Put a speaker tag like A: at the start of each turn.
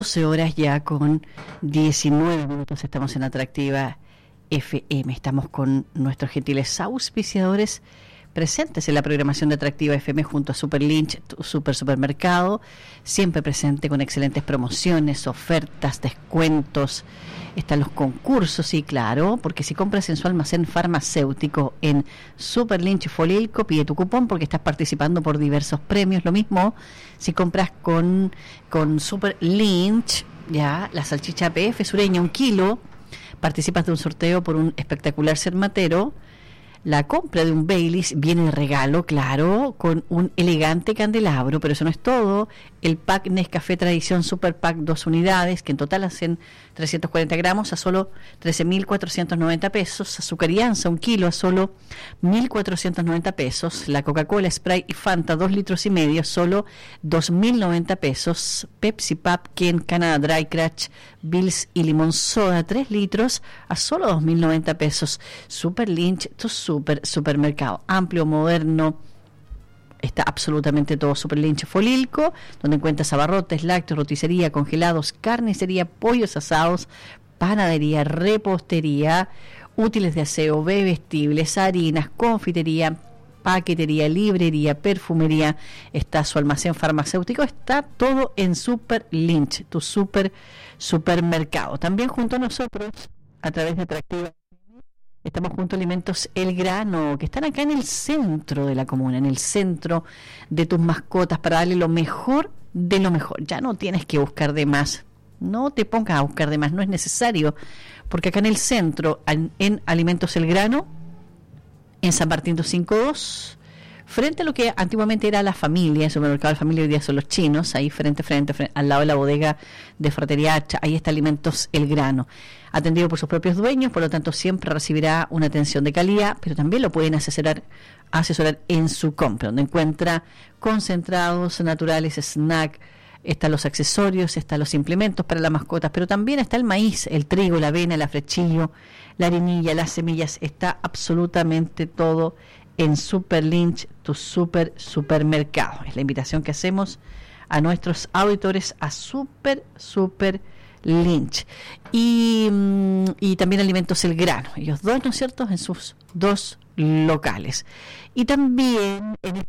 A: 12 horas ya con 19 minutos, estamos en Atractiva FM, estamos con nuestros gentiles auspiciadores presentes en la programación de Atractiva FM junto a Super Lynch, tu supermercado, siempre presente con excelentes promociones, ofertas, descuentos, están los concursos, y claro, porque si compras en su almacén farmacéutico en Super Lynch Folilco, pide tu cupón porque estás participando por diversos premios. Lo mismo si compras con Super Lynch, ya, la salchicha PF sureña, 1 kilo, participas de un sorteo por un espectacular cermatero. La compra de un Baileys viene de regalo, claro, con un elegante candelabro, pero eso no es todo. El pack Nescafé Tradición Super Pack 2 unidades, que en total hacen 340 gramos, a solo 13.490 pesos. Azucarianza, 1 kilo, a solo 1.490 pesos. La Coca-Cola, Sprite y Fanta, 2,5 litros, solo 2.090 pesos. Pepsi Pap, Ken, Canada Dry Crush, Bills y Limón Soda, 3 litros, a solo 2.090 pesos. Super Lynch, tu supermercado amplio, moderno, está absolutamente todo. Super Lynch Folilco, donde encuentras abarrotes, lácteos, roticería, congelados, carnicería, pollos asados, panadería, repostería, útiles de aseo, bebestibles, harinas, confitería, paquetería, librería, perfumería, está su almacén farmacéutico, está todo en Super Lynch, tu supermercado. También junto a nosotros, a través de Atractiva, estamos junto a Alimentos El Grano, que están acá en el centro de la comuna, en el centro de tus mascotas, para darle lo mejor de lo mejor. Ya no tienes que buscar de más, no te pongas a buscar de más, no es necesario, porque acá en el centro, en Alimentos El Grano, en San Martín 252, frente a lo que antiguamente era La Familia, el supermercado de la familia, hoy día son los chinos, ahí frente, al lado de la bodega de Fratería Hacha, ahí está Alimentos El Grano, atendido por sus propios dueños, por lo tanto siempre recibirá una atención de calidad, pero también lo pueden asesorar en su compra, donde encuentra concentrados naturales, snack, están los accesorios, están los implementos para las mascotas, pero también está el maíz, el trigo, la avena, el afrechillo, la harinilla, las semillas, está absolutamente todo en Super Lynch, tu supermercado. Es la invitación que hacemos a nuestros auditores a Super Lynch. Y también Alimentos El Grano, ellos dos, ¿no es cierto?, en sus dos locales. Y también en